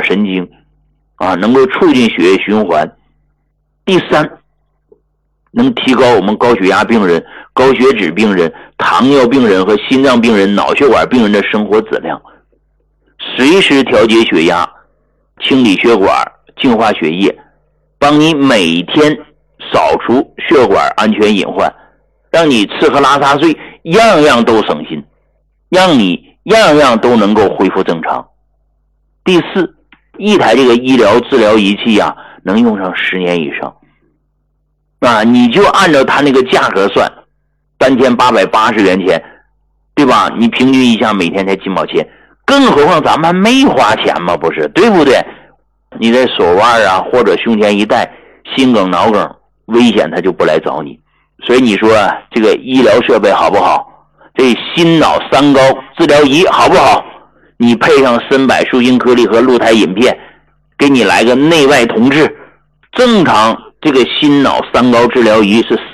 管神经能够促进血液循环。第三，能提高我们高血压病人、高血脂病人、糖尿病人和心脏病人、脑血管病人的生活质量，随时调节血压，清理血管，净化血液，帮你每天扫除血管安全隐患，让你吃喝拉撒睡样样都省心，让你样样都能够恢复正常。第四，一台这个医疗治疗仪器能用上10年以上你就按照它那个价格算，3880元钱，对吧？你平均一下每天才几毛钱，更何况咱们还没花钱嘛，不是，对不对？你在手腕或者胸前一戴，心梗脑梗危险它就不来找你。所以你说这个医疗设备好不好？这心脑三高治疗仪好不好？你配上深柏舒心颗粒和鹿胎饮片，给你来个内外同治。正常这个心脑三高治疗仪是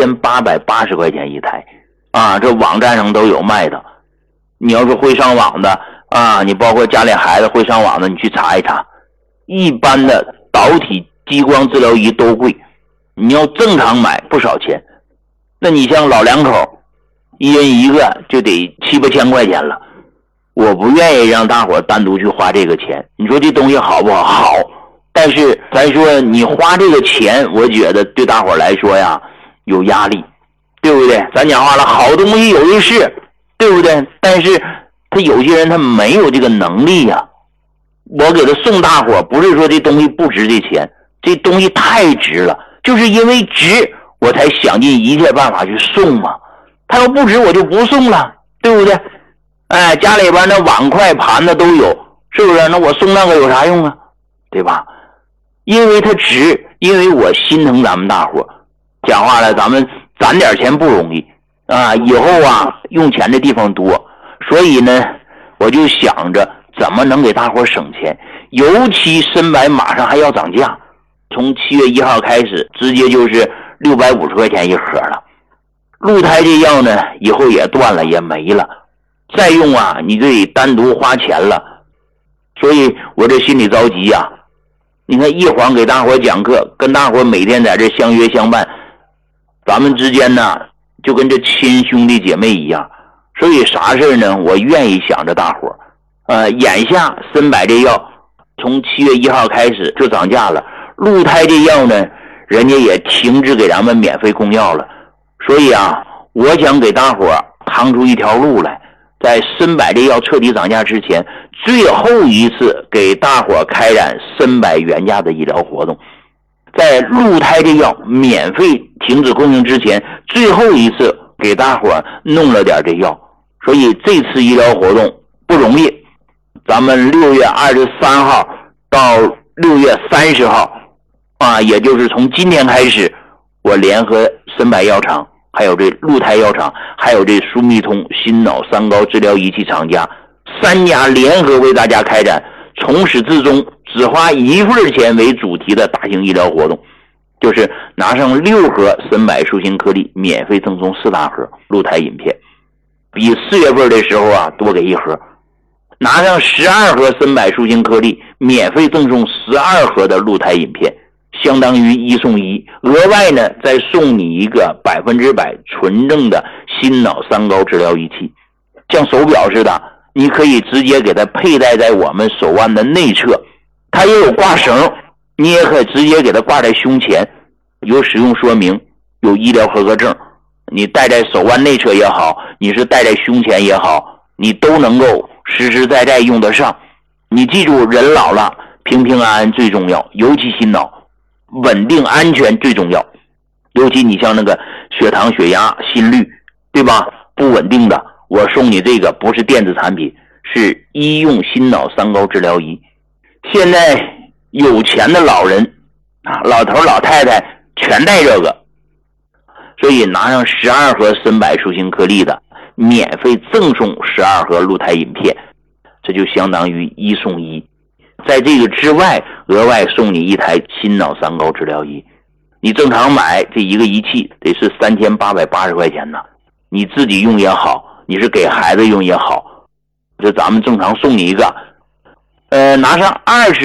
3880块钱一台这网站上都有卖的。你要是会上网的你包括家里孩子会上网的，你去查一查。一般的导体激光治疗仪都贵，你要正常买不少钱。那你像老两口一人一个就得7、8千块钱了，我不愿意让大伙单独去花这个钱。你说这东西好不好？好，但是咱说你花这个钱，我觉得对大伙来说有压力，对不对？咱讲话了，好东西有的是，对不对？但是他有些人他没有这个能力我给他送大伙，不是说这东西不值这钱，这东西太值了，就是因为值我才想尽一切办法去送嘛。他要不值我就不送了，对不对？家里边那碗筷盘子都有，是不是？那我送那个有啥用对吧？因为它值，因为我心疼咱们大伙。讲话了，咱们攒点钱不容易以后用钱的地方多，所以呢我就想着怎么能给大伙省钱。尤其深柏马上还要涨价，从7月1号开始直接就是650块钱一盒了。鹿胎这药呢以后也断了也没了，再用你就得单独花钱了。所以我这心里着急你看一晃给大伙讲课，跟大伙每天在这相约相伴，咱们之间呢就跟这亲兄弟姐妹一样。所以啥事呢我愿意想着大伙眼下深柏这药从7月1号开始就涨价了，鹿胎这药呢人家也停止给咱们免费供药了。所以我想给大伙趟出一条路来，在深柏这药彻底涨价之前，最后一次给大伙开展深柏原价的医疗活动。在鹿胎这药免费停止供应之前，最后一次给大伙弄了点这药。所以这次医疗活动不容易，咱们6月23号到6月30号也就是从今天开始，我联合深柏药厂还有这鹿胎药厂还有这舒密通心脑三高治疗仪器厂家3家联合为大家开展从始至终只花1份钱为主题的大型医疗活动，就是拿上6盒深柏舒心颗粒免费赠送4大盒鹿胎饮片，比4月份的时候多给1盒，拿上12盒深柏舒心颗粒免费赠送12盒的鹿胎饮片，相当于1送1，额外呢再送你一个100%纯正的心脑三高治疗仪器，像手表似的，你可以直接给它佩戴在我们手腕的内侧，它也有挂绳，你也可以直接给它挂在胸前，有使用说明，有医疗合格证，你戴在手腕内侧也好，你是戴在胸前也好，你都能够实实在在用得上。你记住，人老了平平安安最重要，尤其心脑稳定安全最重要。尤其你像那个血糖血压心率，对吧，不稳定的，我送你这个不是电子产品，是医用心脑三高治疗仪。现在有钱的老人老头老太太全带这个，所以拿上12盒深柏舒心颗粒的免费赠送12盒鹿胎饮片，这就相当于1送1。在这个之外额外送你1台心脑三高治疗仪，你正常买这一个仪器得是3880块钱呢，你自己用也好，你是给孩子用也好，这咱们正常送你一个拿上20